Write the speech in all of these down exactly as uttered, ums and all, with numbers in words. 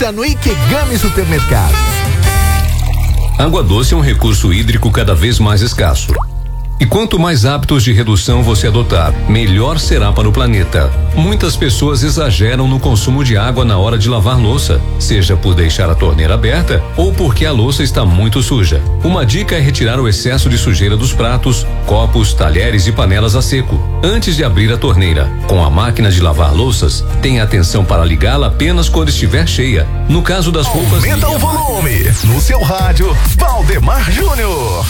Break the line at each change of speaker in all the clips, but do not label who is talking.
no Ikegami Supermercados.
Água doce é um recurso hídrico cada vez mais escasso. E quanto mais hábitos de redução você adotar, melhor será para o planeta. Muitas pessoas exageram no consumo de água na hora de lavar louça, seja por deixar a torneira aberta ou porque a louça está muito suja. Uma dica é retirar o excesso de sujeira dos pratos, copos, talheres e panelas a seco, antes de abrir a torneira. Com a máquina de lavar louças, tenha atenção para ligá-la apenas quando estiver cheia. No caso das roupas...
Aumenta o volume, no seu rádio, Valdemar Júnior.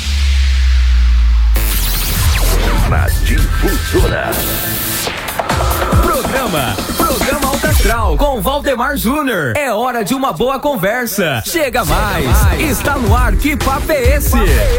Na Difusora.
Programa, programa Alta Astral com Valdemar Júnior. É hora de uma boa conversa. Chega mais, está no ar, que papo é esse?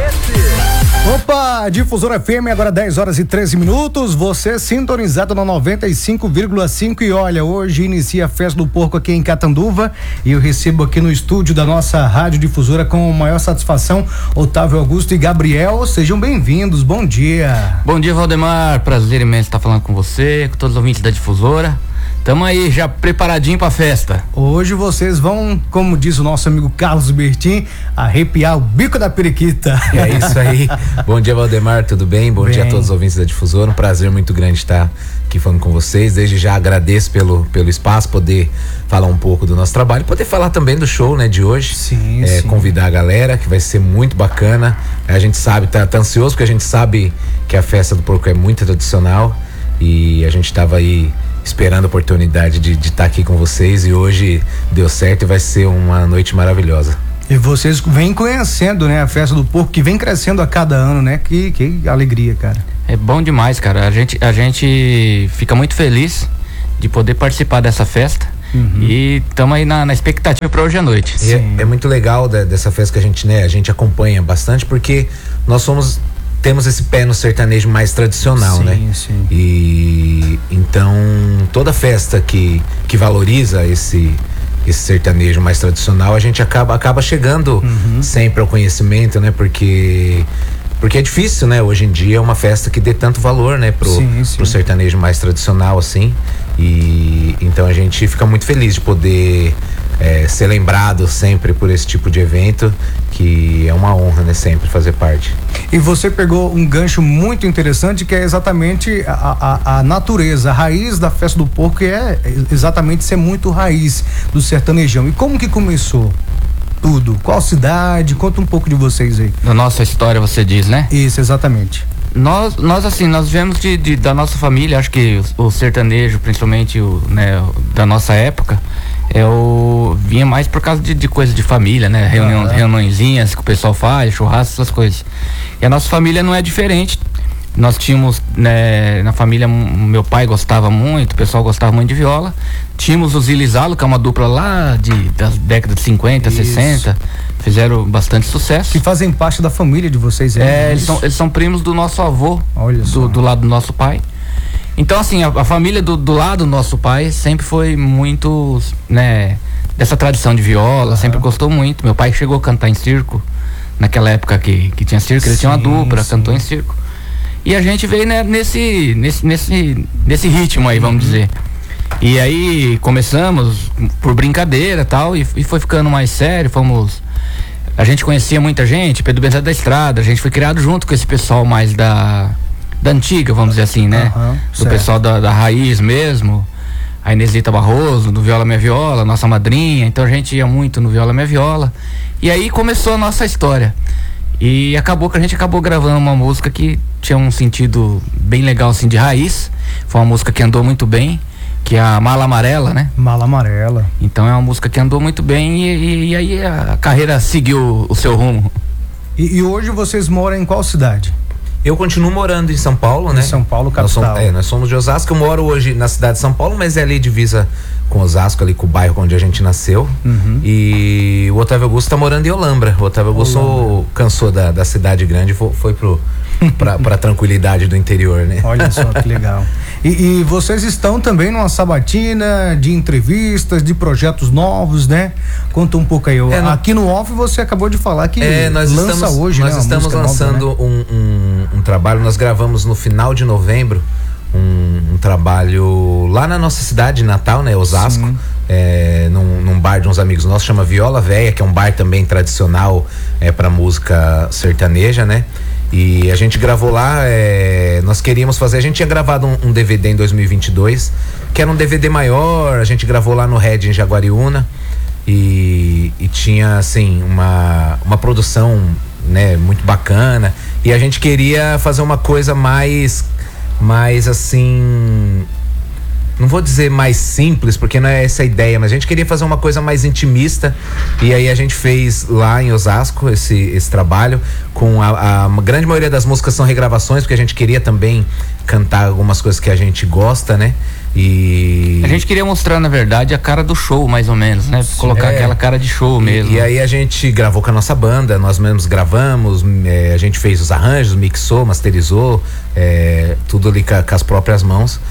Opa, Difusora F M, agora dez horas e treze minutos, você sintonizado na noventa e cinco vírgula cinco e olha, hoje inicia a Festa do Porco aqui em Catanduva e eu recebo aqui no estúdio da nossa Rádio Difusora com maior satisfação Otávio Augusto e Gabriel, sejam bem-vindos, bom dia.
Bom dia, Valdemar, prazer imenso estar falando com você, com todos os ouvintes da Difusora. Tamo aí, já preparadinho pra festa.
Hoje vocês vão, como diz o nosso amigo Carlos Bertin, arrepiar o bico da periquita.
É isso aí. Bom dia, Valdemar, tudo bem? Bom bem. dia a todos os ouvintes da Difusora. Um prazer muito grande estar aqui falando com vocês. Desde já agradeço pelo, pelo espaço, poder falar um pouco do nosso trabalho, poder falar também do show, né, de hoje.
Sim,
é,
sim.
Convidar a galera, que vai ser muito bacana. A gente sabe, tá, tá ansioso, porque a gente sabe que a Festa do Porco é muito tradicional e a gente tava aí esperando a oportunidade de estar tá aqui com vocês e hoje deu certo e vai ser uma noite maravilhosa.
E vocês vêm conhecendo, né, a Festa do Porco, que vem crescendo a cada ano, né? Que, que alegria, cara.
É bom demais, cara. A gente, a gente fica muito feliz de poder participar dessa festa. Uhum. E estamos aí na, na expectativa para hoje à noite.
É, é muito legal da, dessa festa que a gente, né, a gente acompanha bastante, porque nós somos temos esse pé no sertanejo mais tradicional,
sim,
né?
Sim.
E então toda festa que, que valoriza esse esse sertanejo mais tradicional, a gente acaba acaba chegando uhum. sempre ao conhecimento, né? Porque porque é difícil, né? Hoje em dia é uma festa que dê tanto valor, né? Pro,
sim, sim.
pro sertanejo mais tradicional, assim. E então a gente fica muito feliz de poder é, ser lembrado sempre por esse tipo de evento, que é uma honra, né? Sempre fazer parte.
E você pegou um gancho muito interessante, que é exatamente a, a, a natureza, a raiz da Festa do Porco, que é exatamente ser muito raiz do sertanejão. E como que começou tudo? Qual cidade? Conta um pouco de vocês aí.
Da nossa história, você diz, né?
Isso, exatamente.
Nós, nós assim, nós viemos de, de, da nossa família, acho que o, o sertanejo, principalmente o, né, da nossa época, é o, vinha mais por causa de, de coisa de família, né? Reunião, ah, é. Reuniõezinhas que o pessoal faz, churrasco, essas coisas. E a nossa família não é diferente. Nós tínhamos, né, na família, meu pai gostava muito, o pessoal gostava muito de viola. Tínhamos os Ilizalo, que é uma dupla lá de, das décadas de cinquenta, isso. sessenta. Fizeram bastante sucesso.
Que fazem parte da família de vocês, hein?
É, eles são, eles são primos do nosso avô.
Olha só.
Do, do lado do nosso pai. Então, assim, a, a família do, do lado do nosso pai sempre foi muito, né, dessa tradição de viola, ah. sempre gostou muito. Meu pai chegou a cantar em circo, naquela época que, que tinha circo, sim, ele tinha uma dupla, sim. cantou em circo. E a gente veio, né, nesse, nesse, nesse, nesse ritmo aí, vamos uhum. dizer. E aí começamos por brincadeira e tal, e, e foi ficando mais sério, fomos... A gente conhecia muita gente, Pedro Benzé da Estrada, a gente foi criado junto com esse pessoal mais da, da antiga, vamos dizer assim, né?
Uhum,
do
certo.
pessoal da, da raiz mesmo, a Inesita Barroso, do Viola Minha Viola, nossa madrinha, então a gente ia muito no Viola Minha Viola. E aí começou a nossa história. E acabou que a gente acabou gravando uma música que tinha um sentido bem legal, assim, de raiz. Foi uma música que andou muito bem, que é a Mala Amarela, né?
Mala Amarela.
Então é uma música que andou muito bem e, e, e aí a carreira seguiu o seu rumo.
E, e hoje vocês moram em qual cidade?
Eu continuo morando em São Paulo,
em
né?
São Paulo, capital.
Nós somos, é, nós somos de Osasco. Eu moro hoje na cidade de São Paulo, mas é ali divisa com Osasco, ali com o bairro onde a gente nasceu.
Uhum.
E o Otávio Augusto tá morando em Olambra. O Otávio Augusto Olambra. cansou da, da cidade grande e foi, foi pro, pra, pra tranquilidade do interior, né?
Olha só que legal. E, e vocês estão também numa sabatina de entrevistas, de projetos novos, né? Conta um pouco aí. É, no... Aqui no off você acabou de falar que
é, nós
lança
estamos,
hoje,
nós
né?
Nós estamos lançando nova, né? um, um, um trabalho, nós gravamos no final de novembro um, um trabalho lá na nossa cidade natal, né? Osasco. é, num, num bar de uns amigos nossos, chama Viola Véia, que é um bar também tradicional é, para música sertaneja, né? E a gente gravou lá, é, nós queríamos fazer, a gente tinha gravado um, um D V D em dois mil e vinte e dois, que era um D V D maior, a gente gravou lá no Red em Jaguariúna e, e tinha assim uma, uma produção, né, muito bacana, e a gente queria fazer uma coisa mais, mais assim, não vou dizer mais simples, porque não é essa a ideia, mas a gente queria fazer uma coisa mais intimista, e aí a gente fez lá em Osasco esse, esse trabalho, com a, a grande maioria das músicas são regravações, porque a gente queria também cantar algumas coisas que a gente gosta, né? E
a gente queria mostrar, na verdade, a cara do show, mais ou menos, né? Colocar é, aquela cara de show mesmo.
E, e aí a gente gravou com a nossa banda, nós mesmos gravamos, é, a gente fez os arranjos, mixou, masterizou, é, tudo ali com, com as próprias mãos.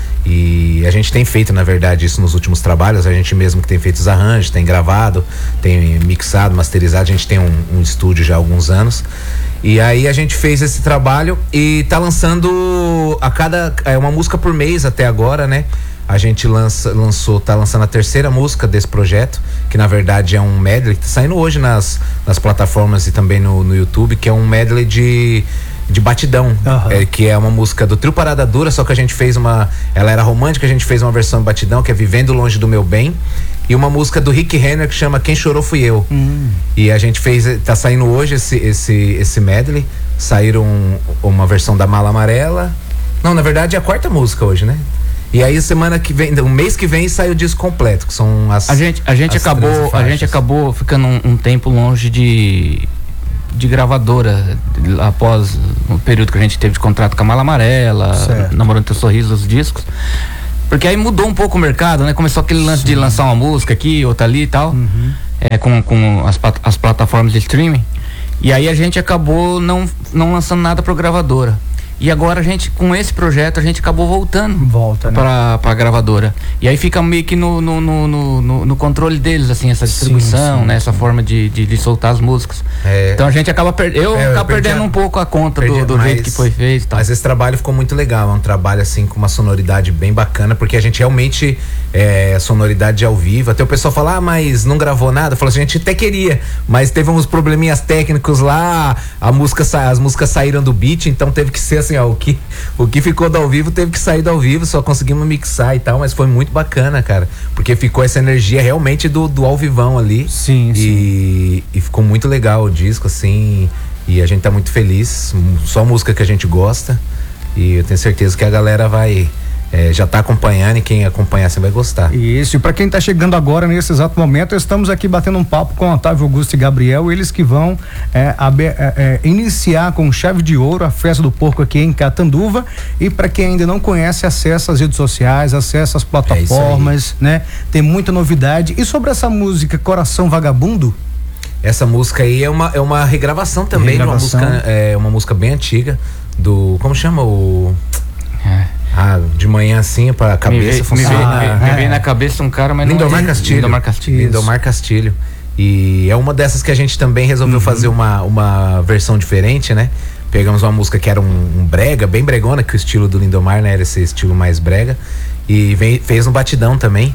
E a gente tem feito, na verdade, isso nos últimos trabalhos, a gente mesmo que tem feito os arranjos, tem gravado, tem mixado, masterizado, a gente tem um, um estúdio já há alguns anos. E aí a gente fez esse trabalho e tá lançando a cada, é uma música por mês até agora, né? A gente lança, lançou, tá lançando a terceira música desse projeto, que na verdade é um medley, que tá saindo hoje nas, nas plataformas e também no, no YouTube, que é um medley de, de batidão, uhum. é, que é uma música do Trio Parada Dura, só que a gente fez uma, ela era romântica, a gente fez uma versão de batidão, que é Vivendo Longe do Meu Bem, e uma música do Rick Renner que chama Quem Chorou Fui Eu. Hum. E a gente fez, tá saindo hoje esse, esse, esse medley, saíram uma versão da Mala Amarela, não, na verdade é a quarta música hoje, né? E aí semana que vem, um mês que vem sai o disco completo, que são as
A gente a gente acabou, a gente acabou ficando um, um tempo longe de de gravadora após o período que a gente teve de contrato com a Mala Amarela, certo. Namorando Teu Sorriso, os discos. Porque aí mudou um pouco o mercado, né? Começou aquele lance Sim. de lançar uma música aqui, outra ali e tal, uhum. é, com, com as, as plataformas de streaming. E aí a gente acabou não, não lançando nada pra gravadora. E agora a gente, com esse projeto, a gente acabou voltando
Volta, né?
pra, pra gravadora. E aí fica meio que no, no, no, no, no controle deles, assim, essa distribuição, sim, sim, né? Essa forma de, de, de soltar as músicas. É, então a gente acaba perdendo. Eu, é, eu acabo perdendo a, um pouco a conta do, do jeito que foi feito. Tá?
Mas esse trabalho ficou muito legal. É um trabalho, assim, com uma sonoridade bem bacana, porque a gente realmente é sonoridade ao vivo. Até o pessoal fala, ah, mas não gravou nada. Falou assim, a gente até queria, mas teve uns probleminhas técnicos lá, a música, as músicas saíram do beat, então teve que ser assim, ó, o que, o que ficou do ao vivo teve que sair do ao vivo, só conseguimos mixar e tal, mas foi muito bacana, cara, porque ficou essa energia realmente do, do ao vivão ali.
Sim,
e,
sim.
E ficou muito legal o disco, assim, e a gente tá muito feliz, só música que a gente gosta, e eu tenho certeza que a galera vai... É, já está acompanhando, e quem acompanhar assim vai gostar.
Isso, e para quem está chegando agora nesse exato momento, estamos aqui batendo um papo com Otávio Augusto e Gabriel, eles que vão é, abe, é, é, iniciar com chave de ouro a Festa do Porco aqui em Catanduva. E para quem ainda não conhece, acessa as redes sociais, acessa as plataformas, é né? Tem muita novidade. E sobre essa música Coração Vagabundo?
Essa música aí é uma, é uma regravação também, regravação. De uma música, é uma música bem antiga do, como chama o... É. Ah, de manhã assim, pra cabeça funcionar.
Me, me, me, me veio na cabeça um cara, mas
Lindomar
não é
Castilho.
Lindomar Castilho.
Lindomar Castilho. E é uma dessas que a gente também resolveu uhum. fazer uma, uma versão diferente, né? Pegamos uma música que era um, um brega, bem bregona, que o estilo do Lindomar, né? Era esse estilo mais brega. E vem, fez um batidão também.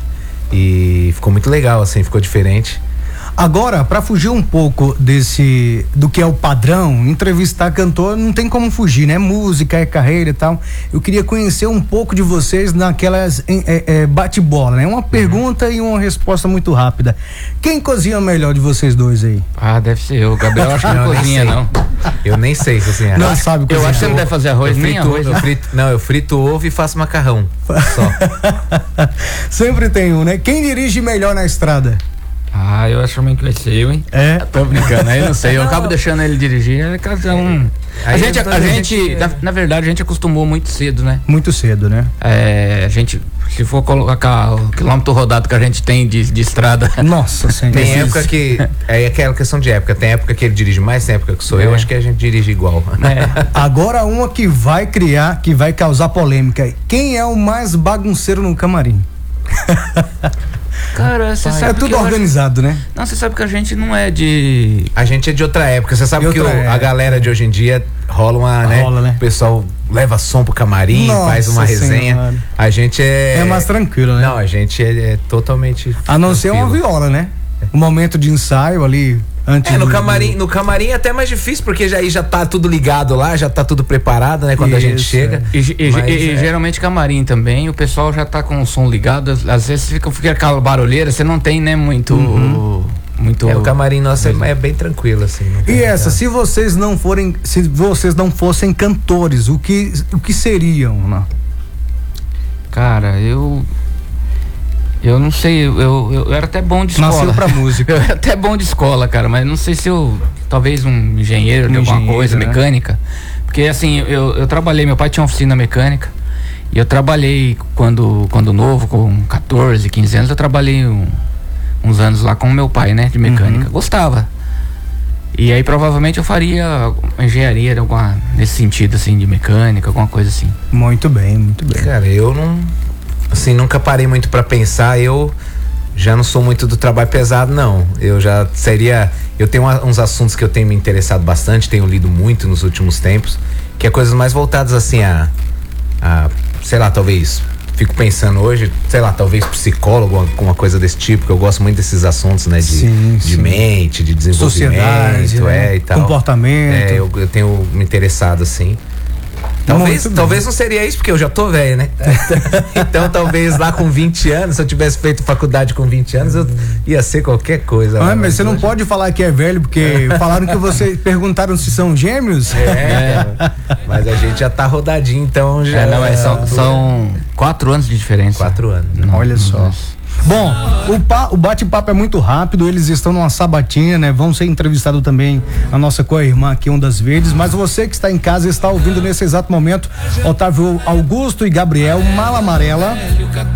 E ficou muito legal, assim, ficou diferente.
Agora, para fugir um pouco desse, do que é o padrão, entrevistar cantor não tem como fugir, né? Música, é carreira e tal. Eu queria conhecer um pouco de vocês naquelas é, é, bate-bola, né? Uma pergunta uhum. e uma resposta muito rápida. Quem cozinha melhor de vocês dois aí?
Ah, deve ser eu. O Gabriel acho que não, não cozinha, não.
Eu nem sei cozinhar.
Não sabe cozinhar.
Eu acho que você não deve fazer arroz,
eu
nem
frito,
arroz.
Eu frito, não, eu frito ovo e faço macarrão. Só.
Sempre tem um, né? Quem dirige melhor na estrada?
Ah, eu acho também que vai ser eu, hein?
É?
Tô brincando, aí eu não sei, eu não. acabo deixando ele dirigir, é cada um. A gente, a, a gente na, na verdade, a gente acostumou muito cedo, né?
Muito cedo, né?
É, a gente, se for colocar o quilômetro rodado que a gente tem de, de estrada.
Nossa Senhora.
Tem época que, é aquela questão de época, tem época que ele dirige mais, tem época que sou é. eu, acho que a gente dirige igual.
É. Agora uma que vai criar, que vai causar polêmica, quem é o mais bagunceiro no camarim?
Cara, você sabe
É tudo
que eu acho-
organizado, né?
Não, você sabe que a gente não é de.
A gente é de outra época. Você sabe
De
que o-
outra época.
a galera de hoje em dia rola uma, né?
Rola, né?
O pessoal leva som pro camarim,
Nossa
faz uma resenha.
Senhora.
A gente é.
É mais tranquilo, né?
Não, a gente é, é totalmente.
A não ser uma
tranquilo.
viola, né? O momento de ensaio ali, antes
É, no
do-
camarim, no camarim é até mais difícil, porque já, aí já tá tudo ligado lá, já tá tudo preparado, né? Quando a gente
Isso,
chega.
E, e-
Mas,
e-
é.
geralmente camarim também, o pessoal já tá com o som ligado, às, às vezes fica, fica aquela barulheira, você não tem, né, muito. Muito.
É, o camarim nosso é, é bem tranquilo, assim. não tem
E essa,
muita-
se vocês não forem, se vocês não fossem cantores, o que, o que seriam, né?
Cara, eu. Eu não sei, eu, eu, eu era até bom de escola.
Nasceu pra música.
Eu era até bom de escola, cara, mas não sei se eu. Talvez um engenheiro de
Um
alguma
engenheiro,
coisa,
né?
mecânica. Porque assim, eu, eu trabalhei, meu pai tinha uma oficina mecânica. E eu trabalhei quando, quando novo, com catorze, quinze anos, eu trabalhei um- uns anos lá com o meu pai, né? De mecânica. Gostava. E aí provavelmente eu faria engenharia alguma, nesse sentido, assim, de mecânica, alguma coisa assim.
Muito bem, muito bem.
Cara, eu não. Assim, nunca parei muito pra pensar. Eu já não sou muito do trabalho pesado, não. Eu já seria. Eu tenho uma- uns assuntos que eu tenho me interessado bastante, tenho lido muito nos últimos tempos, que é coisas mais voltadas, assim, a. a sei lá, talvez. Fico pensando hoje, sei lá, talvez psicólogo, alguma coisa desse tipo, que eu gosto muito desses assuntos, né? De,
Sim,
de
sim.
mente, de desenvolvimento,
Sociedade, né?
é, e tal.
Comportamento.
É, eu, eu tenho me interessado, assim. Talvez,
Muito bem.
talvez não seria isso, porque eu já tô velho, né? Então talvez lá com vinte anos, se eu tivesse feito faculdade com vinte anos, eu ia ser qualquer coisa.
Ah,
lá,
mas você não
hoje-
pode falar que é velho, porque falaram que você perguntaram se são gêmeos.
É, cara, mas a gente já tá rodadinho, então já.
É, não, é, são, são quatro anos de diferença.
Quatro anos.
Não,
Olha só.
nossa.
Bom, o, pa- o bate-papo é muito rápido, eles estão numa sabatina, né? Vão ser entrevistados também a nossa co-irmã aqui, Ondas Verdes, mas você que está em casa está ouvindo nesse exato momento Otávio Augusto e Gabriel Mala Amarela.